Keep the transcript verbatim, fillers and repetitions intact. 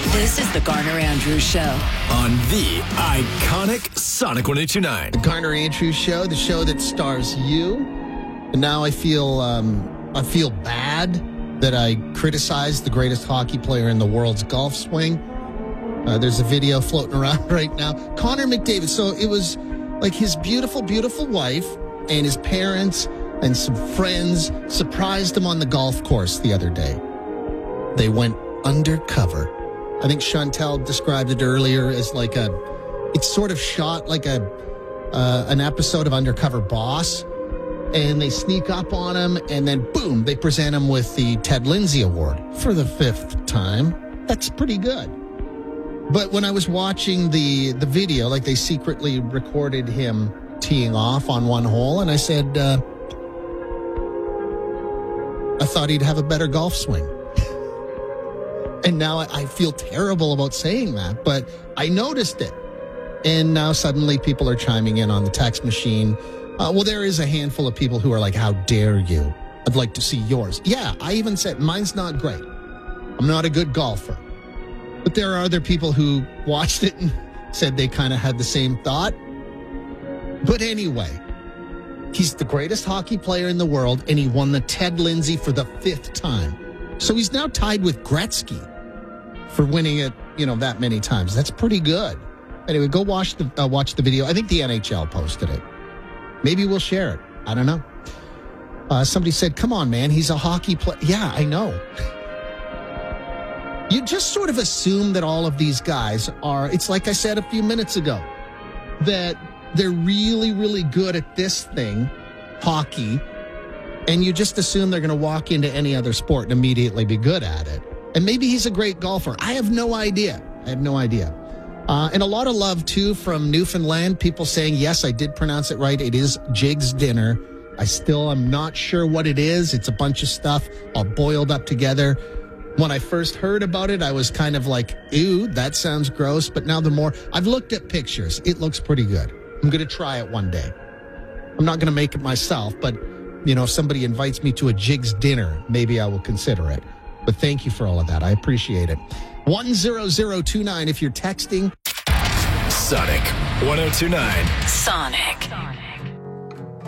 This is the Garner Andrews Show on the iconic Sonic one oh two point nine. The Garner Andrews Show, the show that stars you. And now I feel um, I feel bad that I criticized the greatest hockey player in the world's golf swing. Uh, there's a video floating around right now. Connor McDavid. So it was like his beautiful, beautiful wife and his parents and some friends surprised him on the golf course the other day. They went undercover. I think Chantel described it earlier as like a, it's sort of shot like a, uh, an episode of Undercover Boss. And they sneak up on him and then boom, they present him with the Ted Lindsay Award for the fifth time. That's pretty good. But when I was watching the, the video, like they secretly recorded him teeing off on one hole. And I said, uh, I thought he'd have a better golf swing. And now I feel terrible about saying that, but I noticed it. And now suddenly people are chiming in on the text machine. Uh, well, there is a handful of people who are like, how dare you? I'd like to see yours. Yeah, I even said mine's not great. I'm not a good golfer. But there are other people who watched it and said they kind of had the same thought. But anyway, he's the greatest hockey player in the world, and he won the Ted Lindsay for the fifth time. So he's now tied with Gretzky for winning it, you know, that many times. That's pretty good. Anyway, go watch the uh, watch the video. I think the N H L posted it. Maybe we'll share it. I don't know. Uh, somebody said, come on, man, he's a hockey player. Yeah, I know. You just sort of assume that all of these guys are, it's like I said a few minutes ago, that they're really, really good at this thing, hockey, and you just assume they're going to walk into any other sport and immediately be good at it. And maybe he's a great golfer. I have no idea. I have no idea. Uh, and a lot of love, too, from Newfoundland. People saying, yes, I did pronounce it right. It is Jig's Dinner. I still am not sure what it is. It's a bunch of stuff all boiled up together. When I first heard about it, I was kind of like, ew, that sounds gross. But now the more I've looked at pictures, it looks pretty good. I'm going to try it one day. I'm not going to make it myself, but, you know, if somebody invites me to a Jig's Dinner, maybe I will consider it. But thank you for all of that. I appreciate it. one zero zero two nine if you're texting. Sonic one oh two point nine. Sonic.